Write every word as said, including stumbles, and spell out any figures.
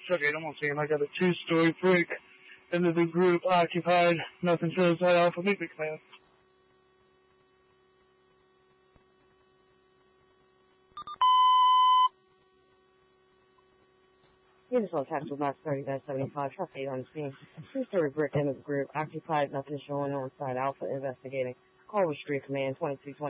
investigating. I'm seeing I got a two-story brick into the group occupied. Nothing shows that Alpha Meet me, command. Universal Capital Max thirty seventy-five, trust eight on scene. Two-story brick into the group occupied. Nothing showing on side Alpha investigating. Culver Street Command twenty-two twenty.